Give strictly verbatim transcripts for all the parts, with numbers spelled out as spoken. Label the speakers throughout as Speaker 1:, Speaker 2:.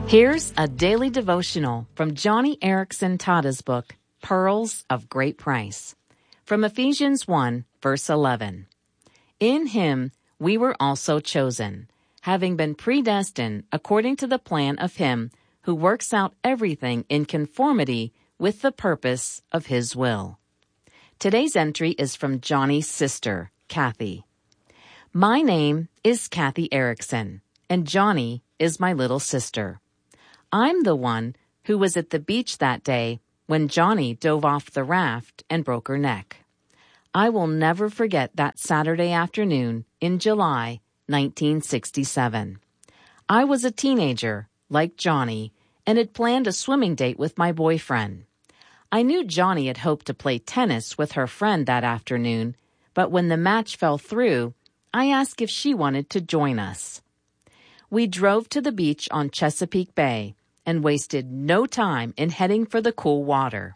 Speaker 1: Here's a daily devotional from Joni Eareckson Tada's book, Pearls of Great Price. From Ephesians one, verse eleven. In him we were also chosen, having been predestined according to the plan of him who works out everything in conformity with the purpose of his will. Today's entry is from Joni's sister, Kathy. My name is Kathy Eareckson, and Joni is my little sister. I'm the one who was at the beach that day when Joni dove off the raft and broke her neck. I will never forget that Saturday afternoon in July nineteen sixty-seven. I was a teenager, like Joni, and had planned a swimming date with my boyfriend. I knew Joni had hoped to play tennis with her friend that afternoon, but when the match fell through, I asked if she wanted to join us. We drove to the beach on Chesapeake Bay and wasted no time in heading for the cool water.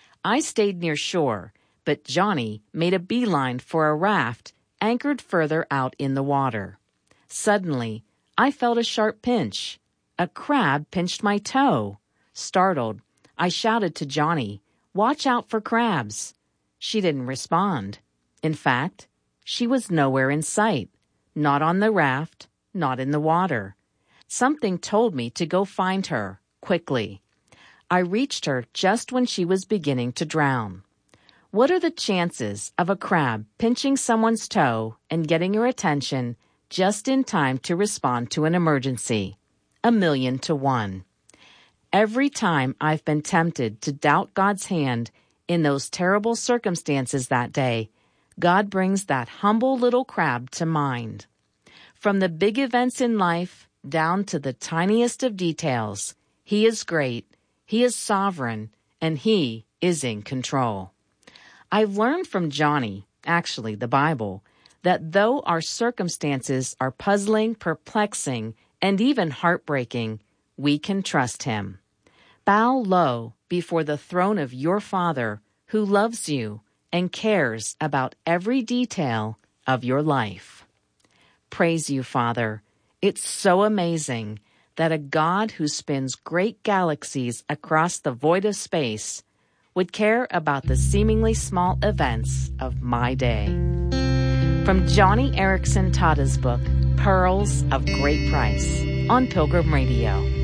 Speaker 1: I stayed near shore, but Joni made a beeline for a raft anchored further out in the water. Suddenly, I felt a sharp pinch. A crab pinched my toe. Startled, I shouted to Joni, "Watch out for crabs." She didn't respond. In fact, she was nowhere in sight, not on the raft, not in the water. Something told me to go find her, quickly. I reached her just when she was beginning to drown. What are the chances of a crab pinching someone's toe and getting her attention just in time to respond to an emergency? A million to one. Every time I've been tempted to doubt God's hand in those terrible circumstances that day, God brings that humble little crab to mind. From the big events in life down to the tiniest of details, He is great, He is sovereign, and He is in control. I've learned from Joni, actually the Bible, that though our circumstances are puzzling, perplexing, and even heartbreaking, we can trust Him. Bow low before the throne of your Father who loves you and cares about every detail of your life. Praise you, Father. It's so amazing that a God who spins great galaxies across the void of space would care about the seemingly small events of my day. From Joni Eareckson Tada's book, Pearls of Great Price, on Pilgrim Radio.